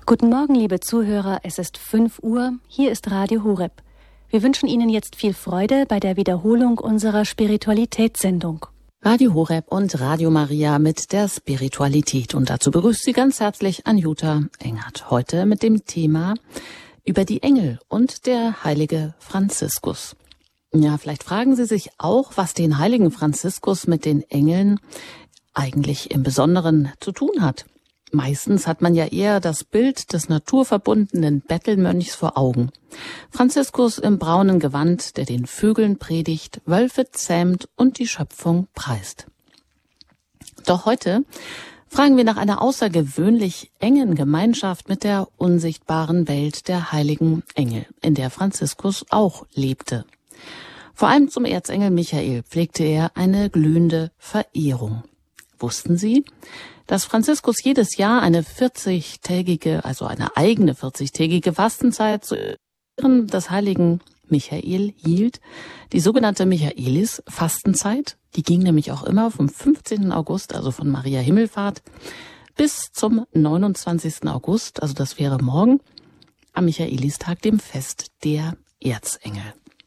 Guten Morgen, liebe Zuhörer, es ist 5 Uhr, hier ist Radio Horeb. Wir wünschen Ihnen jetzt viel Freude bei der Wiederholung unserer Spiritualitätssendung. Radio Horeb und Radio Maria mit der Spiritualität. Und dazu begrüßt Sie ganz herzlich Anjuta Engert. Heute mit dem Thema über die Engel und der heilige Franziskus. Ja, vielleicht fragen Sie sich auch, was den heiligen Franziskus mit den Engeln eigentlich im Besonderen zu tun hat. Meistens hat man ja eher das Bild des naturverbundenen Bettelmönchs vor Augen. Franziskus im braunen Gewand, der den Vögeln predigt, Wölfe zähmt und die Schöpfung preist. Doch heute fragen wir nach einer außergewöhnlich engen Gemeinschaft mit der unsichtbaren Welt der heiligen Engel, in der Franziskus auch lebte. Vor allem zum Erzengel Michael pflegte er eine glühende Verehrung. Wussten Sie, dass Franziskus jedes Jahr eine 40-tägige, also eine eigene 40-tägige Fastenzeit zu Ehren des heiligen Michael hielt? Die sogenannte Michaelis-Fastenzeit, die ging nämlich auch immer vom 15. August, also von Maria Himmelfahrt, bis zum 29. August, also das wäre morgen, am Michaelistag, dem Fest der Erzengel.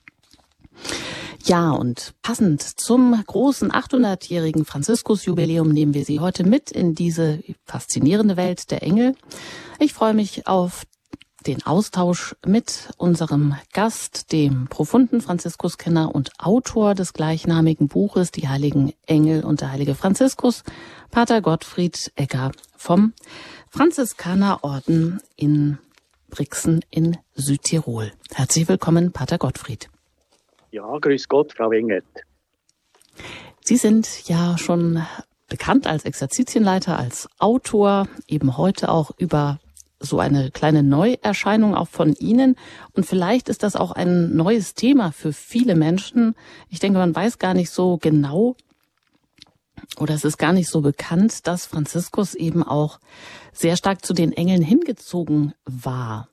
Ja, und passend zum großen 800-jährigen Franziskus-Jubiläum nehmen wir Sie heute mit in diese faszinierende Welt der Engel. Ich freue mich auf den Austausch mit unserem Gast, dem profunden Franziskuskenner und Autor des gleichnamigen Buches Die heiligen Engel und der heilige Franziskus, Pater Gottfried Egger vom Franziskanerorden in Brixen in Südtirol. Herzlich willkommen, Pater Gottfried. Ja, grüß Gott, Frau Engert. Sie sind ja schon bekannt als Exerzitienleiter, als Autor, eben heute auch über so eine kleine Neuerscheinung auch von Ihnen. Und vielleicht ist das auch ein neues Thema für viele Menschen. Ich denke, man weiß gar nicht so genau oder es ist gar nicht so bekannt, dass Franziskus eben auch sehr stark zu den Engeln hingezogen war.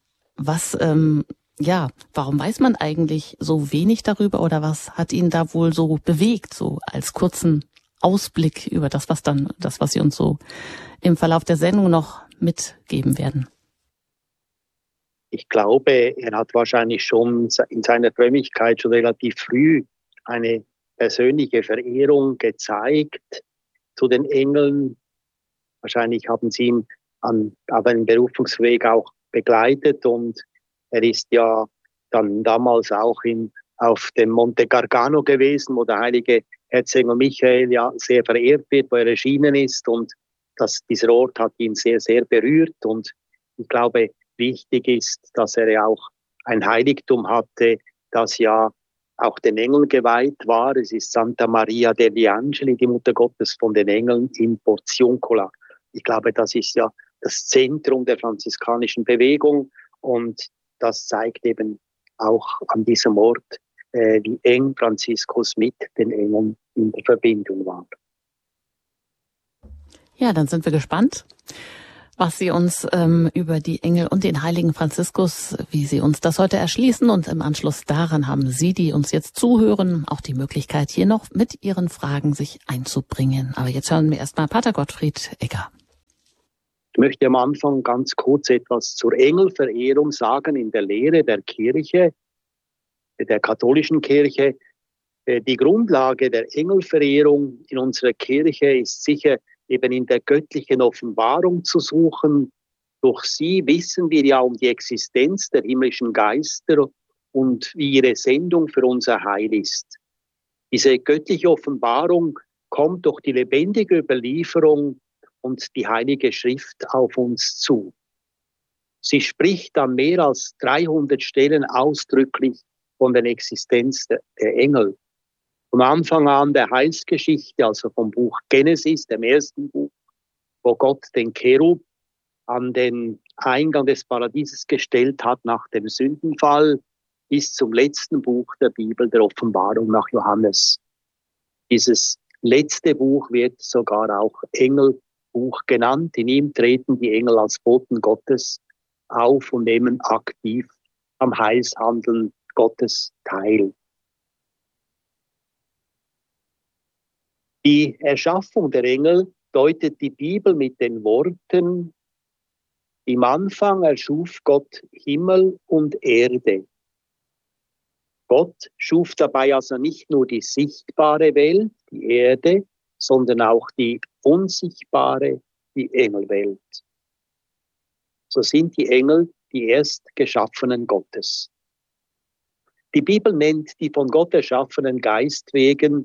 Warum weiß man eigentlich so wenig darüber oder was hat ihn da wohl so bewegt, so als kurzen Ausblick über das, was Sie uns so im Verlauf der Sendung noch mitgeben werden? Ich glaube, er hat wahrscheinlich schon in seiner Frömmigkeit schon relativ früh eine persönliche Verehrung gezeigt zu den Engeln. Wahrscheinlich haben sie ihn auf einem Berufungsweg auch begleitet und er ist ja dann damals auch auf dem Monte Gargano gewesen, wo der heilige Erzengel Michael ja sehr verehrt wird, wo er erschienen ist. Und dieser Ort hat ihn sehr, sehr berührt. Und ich glaube, wichtig ist, dass er ja auch ein Heiligtum hatte, das ja auch den Engeln geweiht war. Es ist Santa Maria degli Angeli, die Mutter Gottes von den Engeln in Porziuncola. Ich glaube, das ist ja das Zentrum der franziskanischen Bewegung und das zeigt eben auch an diesem Ort, wie eng Franziskus mit den Engeln in der Verbindung war. Ja, dann sind wir gespannt, was Sie uns über die Engel und den heiligen Franziskus, wie Sie uns das heute erschließen. Und im Anschluss daran haben Sie, die uns jetzt zuhören, auch die Möglichkeit, hier noch mit Ihren Fragen sich einzubringen. Aber jetzt hören wir erstmal Pater Gottfried Egger. Ich möchte am Anfang ganz kurz etwas zur Engelverehrung sagen in der Lehre der Kirche, der katholischen Kirche. Die Grundlage der Engelverehrung in unserer Kirche ist sicher eben in der göttlichen Offenbarung zu suchen. Durch sie wissen wir ja um die Existenz der himmlischen Geister und wie ihre Sendung für unser Heil ist. Diese göttliche Offenbarung kommt durch die lebendige Überlieferung und die Heilige Schrift auf uns zu. Sie spricht an mehr als 300 Stellen ausdrücklich von der Existenz der Engel. Von Anfang an der Heilsgeschichte, also vom Buch Genesis, dem ersten Buch, wo Gott den Cherub an den Eingang des Paradieses gestellt hat nach dem Sündenfall, bis zum letzten Buch der Bibel, der Offenbarung nach Johannes. Dieses letzte Buch wird sogar auch Engelbuch genannt. In ihm treten die Engel als Boten Gottes auf und nehmen aktiv am Heilshandeln Gottes teil. Die Erschaffung der Engel deutet die Bibel mit den Worten: Im Anfang erschuf Gott Himmel und Erde. Gott schuf dabei also nicht nur die sichtbare Welt, die Erde, sondern auch die unsichtbare, die Engelwelt. So sind die Engel die Erstgeschaffenen Gottes. Die Bibel nennt die von Gott erschaffenen Geistwesen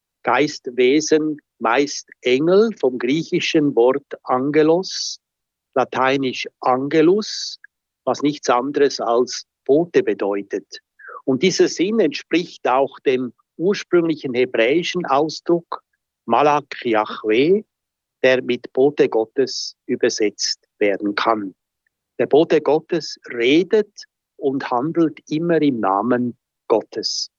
meist Engel, vom griechischen Wort Angelos, lateinisch Angelus, was nichts anderes als Bote bedeutet. Und dieser Sinn entspricht auch dem ursprünglichen hebräischen Ausdruck Malak Yahweh, der mit Bote Gottes übersetzt werden kann. Der Bote Gottes redet und handelt immer im Namen Gottes.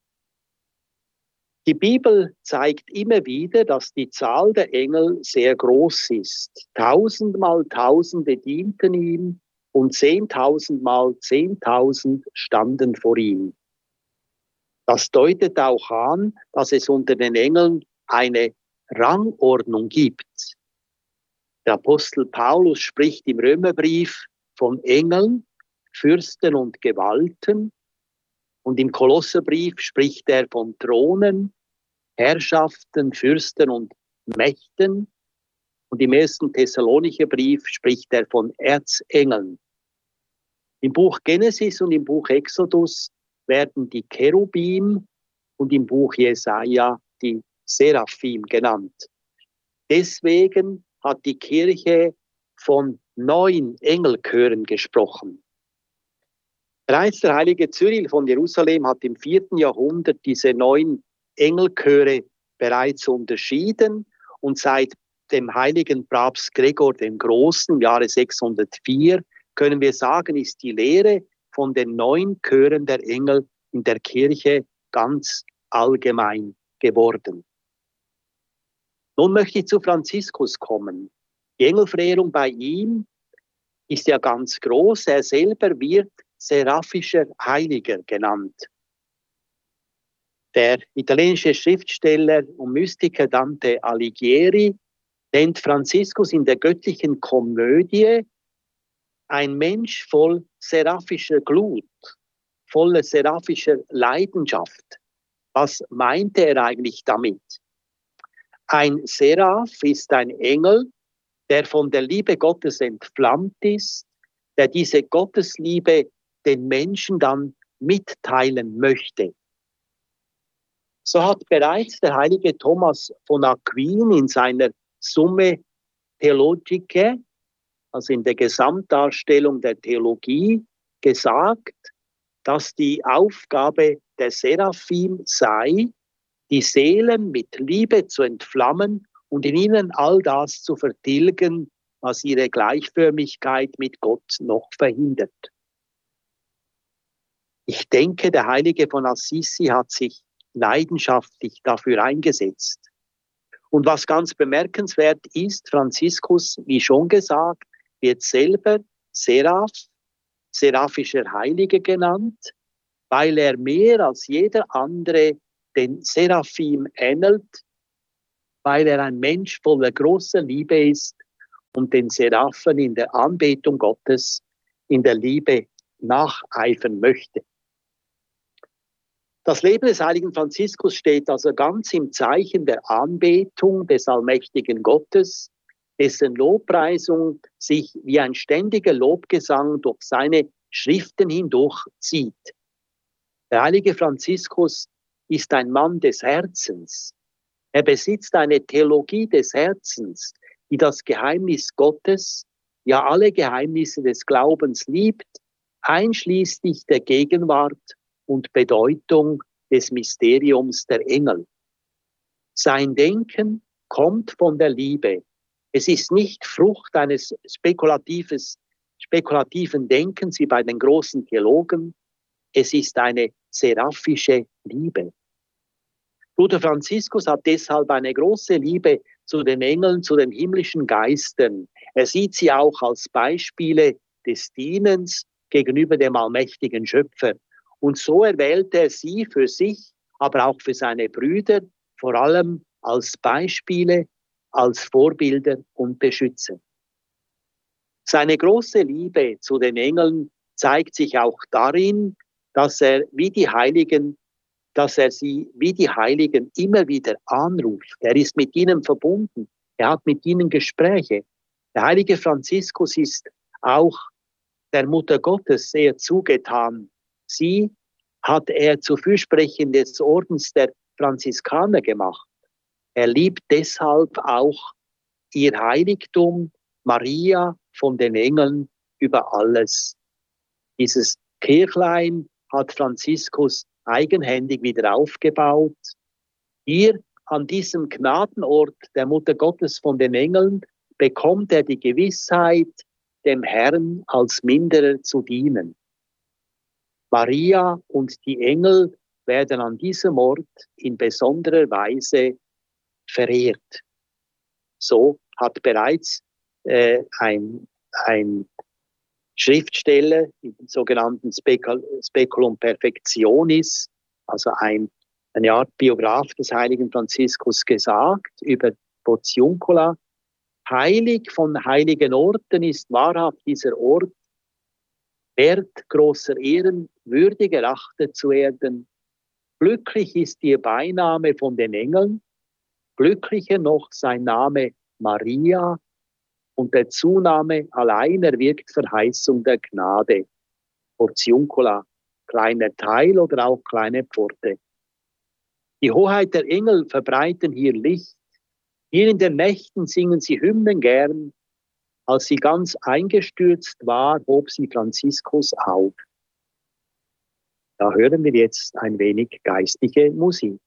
Die Bibel zeigt immer wieder, dass die Zahl der Engel sehr groß ist. 1000 mal Tausende dienten ihm und 10.000 mal 10.000 standen vor ihm. Das deutet auch an, dass es unter den Engeln eine Rangordnung gibt. Der Apostel Paulus spricht im Römerbrief von Engeln, Fürsten und Gewalten. Und im Kolosserbrief spricht er von Thronen, Herrschaften, Fürsten und Mächten. Und im 1. Thessalonicher Brief spricht er von Erzengeln. Im Buch Genesis und im Buch Exodus werden die Cherubim und im Buch Jesaja die Seraphim genannt. Deswegen hat die Kirche von 9 Engelchören gesprochen. Bereits der heilige Cyril von Jerusalem hat im 4. Jahrhundert diese 9 Engelchöre bereits unterschieden und seit dem heiligen Papst Gregor dem Großen im Jahre 604 können wir sagen, ist die Lehre von den 9 Chören der Engel in der Kirche ganz allgemein geworden. Nun möchte ich zu Franziskus kommen. Die Engelverehrung bei ihm ist ja ganz groß. Er selber wird seraphischer Heiliger genannt. Der italienische Schriftsteller und Mystiker Dante Alighieri nennt Franziskus in der göttlichen Komödie ein Mensch voll seraphischer Glut, voller seraphischer Leidenschaft. Was meinte er eigentlich damit? Ein Seraph ist ein Engel, der von der Liebe Gottes entflammt ist, der diese Gottesliebe den Menschen dann mitteilen möchte. So hat bereits der heilige Thomas von Aquin in seiner Summa Theologiae, also in der Gesamtdarstellung der Theologie, gesagt, dass die Aufgabe der Seraphim sei, die Seelen mit Liebe zu entflammen und in ihnen all das zu vertilgen, was ihre Gleichförmigkeit mit Gott noch verhindert. Ich denke, der Heilige von Assisi hat sich leidenschaftlich dafür eingesetzt. Und was ganz bemerkenswert ist, Franziskus, wie schon gesagt, wird selber Seraph, seraphischer Heilige genannt, weil er mehr als jeder andere den Seraphim ähnelt, weil er ein Mensch voller großer Liebe ist und den Seraphen in der Anbetung Gottes, in der Liebe nacheifern möchte. Das Leben des heiligen Franziskus steht also ganz im Zeichen der Anbetung des allmächtigen Gottes, dessen Lobpreisung sich wie ein ständiger Lobgesang durch seine Schriften hindurch zieht. Der heilige Franziskus ist ein Mann des Herzens. Er besitzt eine Theologie des Herzens, die das Geheimnis Gottes, ja alle Geheimnisse des Glaubens liebt, einschließlich der Gegenwart und Bedeutung des Mysteriums der Engel. Sein Denken kommt von der Liebe. Es ist nicht Frucht eines spekulativen Denkens wie bei den großen Theologen. Es ist eine seraphische Liebe. Bruder Franziskus hat deshalb eine große Liebe zu den Engeln, zu den himmlischen Geistern. Er sieht sie auch als Beispiele des Dienens gegenüber dem allmächtigen Schöpfer. Und so erwählte er sie für sich, aber auch für seine Brüder, vor allem als Beispiele, als Vorbilder und Beschützer. Seine große Liebe zu den Engeln zeigt sich auch darin, dass er sie wie die Heiligen immer wieder anruft. Er ist mit ihnen verbunden. Er hat mit ihnen Gespräche. Der heilige Franziskus ist auch der Mutter Gottes sehr zugetan. Sie hat er zur Fürsprecherin des Ordens der Franziskaner gemacht. Er liebt deshalb auch ihr Heiligtum, Maria von den Engeln über alles. Dieses Kirchlein hat Franziskus eigenhändig wieder aufgebaut. Hier an diesem Gnadenort der Mutter Gottes von den Engeln bekommt er die Gewissheit, dem Herrn als Minderer zu dienen. Maria und die Engel werden an diesem Ort in besonderer Weise verehrt. So hat bereits ein Schriftsteller, den sogenannten Speculum Perfectionis, also eine Art Biograf des heiligen Franziskus, gesagt über Portiuncula: Heilig von heiligen Orten ist wahrhaft dieser Ort, wert großer Ehren, würdig erachtet zu werden. Glücklich ist ihr Beiname von den Engeln, glücklicher noch sein Name Maria, und der Zunahme allein erwirkt Verheißung der Gnade. Portiuncula, kleiner Teil oder auch kleine Pforte. Die Hoheit der Engel verbreiten hier Licht. Hier in den Nächten singen sie Hymnen gern. Als sie ganz eingestürzt war, hob sie Franziskus auf. Da hören wir jetzt ein wenig geistliche Musik.